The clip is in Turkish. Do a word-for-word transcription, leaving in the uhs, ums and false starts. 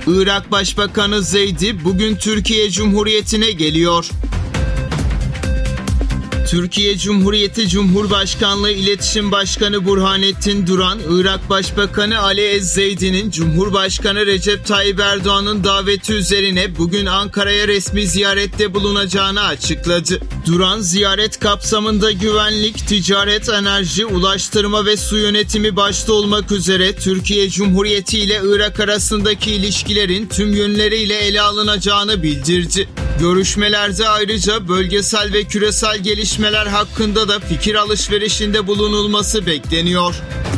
Irak Başbakanı Zeydi bugün Türkiye Cumhuriyeti'ne geliyor. Türkiye Cumhuriyeti Cumhurbaşkanlığı İletişim Başkanı Burhanettin Duran, Irak Başbakanı Ali Ez-Zeydi'nin Cumhurbaşkanı Recep Tayyip Erdoğan'ın daveti üzerine bugün Ankara'ya resmi ziyarette bulunacağını açıkladı. Duran, ziyaret kapsamında güvenlik, ticaret, enerji, ulaştırma ve su yönetimi başta olmak üzere Türkiye Cumhuriyeti ile Irak arasındaki ilişkilerin tüm yönleriyle ele alınacağını bildirdi. Görüşmelerde ayrıca bölgesel ve küresel gelişmeler hakkında da fikir alışverişinde bulunulması bekleniyor.